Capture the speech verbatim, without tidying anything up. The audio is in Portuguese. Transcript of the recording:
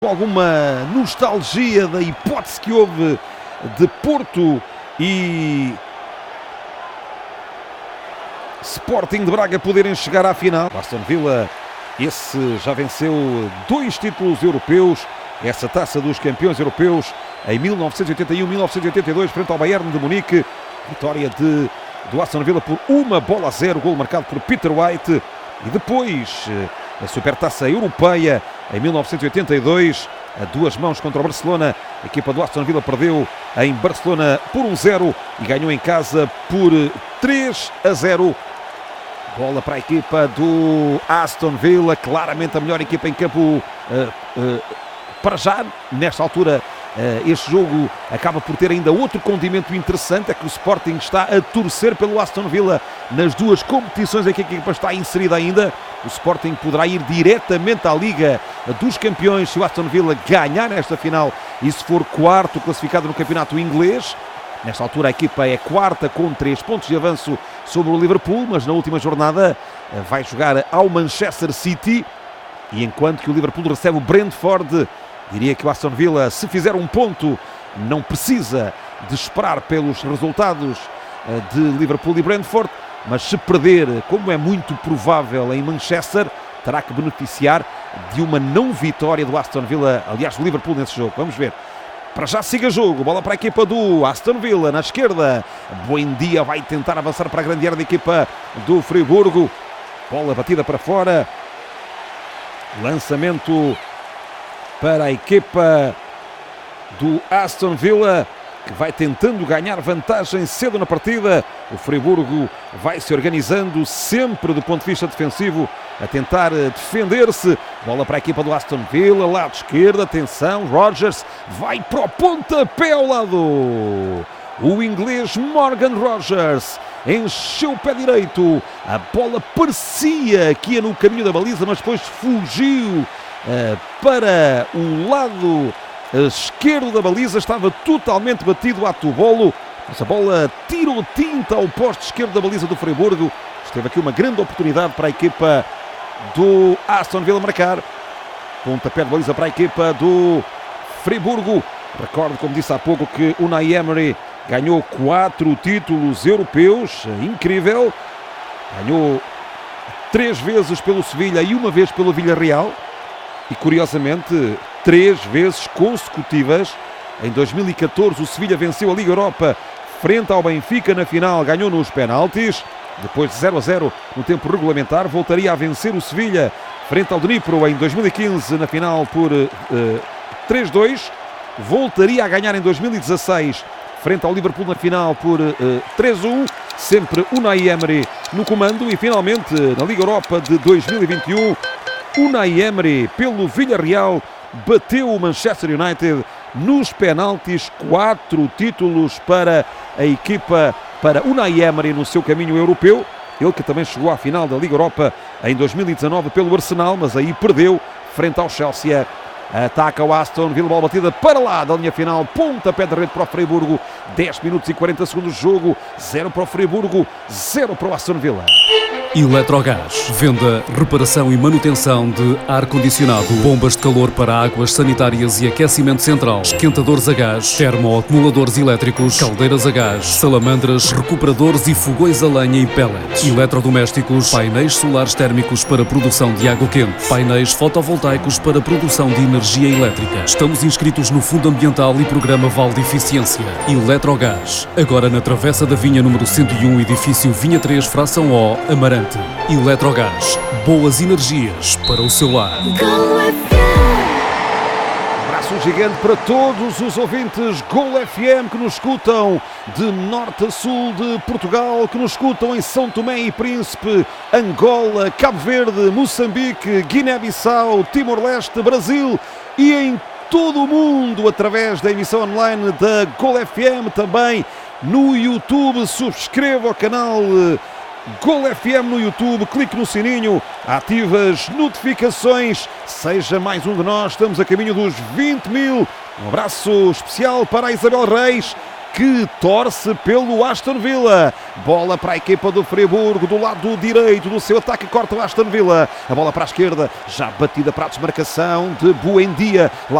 Alguma nostalgia da hipótese que houve de Porto e Sporting de Braga poderem chegar à final. Aston Villa, esse já venceu dois títulos europeus, essa taça dos campeões europeus em mil novecentos e oitenta e um, mil novecentos e oitenta e dois, frente ao Bayern de Munique. Vitória de, do Aston Villa por uma bola a zero, gol marcado por Peter White. E depois a Supertaça Europeia em mil novecentos e oitenta e dois, a duas mãos contra o Barcelona. A equipa do Aston Villa perdeu em Barcelona por um zero e ganhou em casa por três a zero. Bola para a equipa do Aston Villa, claramente a melhor equipa em campo uh, uh, para já. Nesta altura, uh, este jogo acaba por ter ainda outro condimento interessante, é que o Sporting está a torcer pelo Aston Villa nas duas competições em que a equipa está inserida ainda. O Sporting poderá ir diretamente à Liga dos Campeões se o Aston Villa ganhar esta final e se for quarto classificado no campeonato inglês. Nesta altura a equipa é quarta com três pontos de avanço sobre o Liverpool, mas na última jornada vai jogar ao Manchester City. E enquanto que o Liverpool recebe o Brentford, diria que o Aston Villa, se fizer um ponto, não precisa de esperar pelos resultados de Liverpool e Brentford, mas se perder, como é muito provável em Manchester, terá que beneficiar de uma não vitória do Aston Villa, aliás do Liverpool nesse jogo. Vamos ver. Para já siga jogo, bola para a equipa do Aston Villa, na esquerda. Buendia vai tentar avançar para a grande área da equipa do Friburgo. Bola batida para fora. Lançamento para a equipa do Aston Villa, que vai tentando ganhar vantagem cedo na partida. O Friburgo vai se organizando sempre do ponto de vista defensivo, a tentar defender-se. Bola para a equipa do Aston Villa, lado esquerdo, atenção, Rodgers vai para o pontapé ao lado. O inglês Morgan Rogers encheu o pé direito. A bola parecia que ia no caminho da baliza, mas depois fugiu uh, para o lado esquerdo da baliza. Estava totalmente batido a Tubolo. Essa bola tirou tinta ao poste esquerdo da baliza do Friburgo. Esteve aqui uma grande oportunidade para a equipa do Aston Villa marcar. Pontapé de baliza para a equipa do Friburgo. Recordo, como disse há pouco, que o Unai Emery ganhou quatro títulos europeus. Incrível. Ganhou três vezes pelo Sevilha e uma vez pelo Villarreal. E curiosamente, três vezes consecutivas. Em dois mil e catorze o Sevilha venceu a Liga Europa frente ao Benfica na final, ganhou nos penaltis. Depois de zero a zero no tempo regulamentar, voltaria a vencer o Sevilha frente ao Dnipro em dois mil e quinze na final por uh, três a dois. Voltaria a ganhar em dois mil e dezasseis frente ao Liverpool na final por uh, três a um. Sempre Unai Emery no comando. E finalmente na Liga Europa de dois mil e vinte e um, Unai Emery pelo Villarreal bateu o Manchester United nos penaltis. Quatro títulos para a equipa, para Unai Emery no seu caminho europeu. Ele que também chegou à final da Liga Europa em dois mil e dezanove pelo Arsenal, mas aí perdeu frente ao Chelsea. Ataca o Aston Villa, bola batida para lá da linha final, pontapé de rede para o Friburgo. dez minutos e quarenta segundos de jogo, zero para o Friburgo, zero para o Aston Villa. Eletrogás, venda, reparação e manutenção de ar-condicionado, bombas de calor para águas sanitárias e aquecimento central, esquentadores a gás, termoacumuladores elétricos, caldeiras a gás, salamandras, recuperadores e fogões a lenha e pellets, eletrodomésticos, painéis solares térmicos para produção de água quente, painéis fotovoltaicos para produção de energia elétrica. Estamos inscritos no Fundo Ambiental e Programa Vale de Eficiência. Eletrogás, agora na Travessa da Vinha número cento e um, edifício Vinha três, fração O, Amarante. Eletrogás, boas energias para o seu lar. Um abraço gigante para todos os ouvintes Gol F M que nos escutam de norte a sul de Portugal, que nos escutam em São Tomé e Príncipe, Angola, Cabo Verde, Moçambique, Guiné-Bissau, Timor-Leste, Brasil e em todo o mundo através da emissão online da Gol F M, também no YouTube. Subscreva o canal Gol F M no YouTube, clique no sininho, ative as notificações, seja mais um de nós. Estamos a caminho dos vinte mil. Um abraço especial para a Isabel Reis, que torce pelo Aston Villa. Bola para a equipa do Friburgo, do lado direito do seu ataque, corta o Aston Villa. A bola para a esquerda, já batida para a desmarcação de Buendia.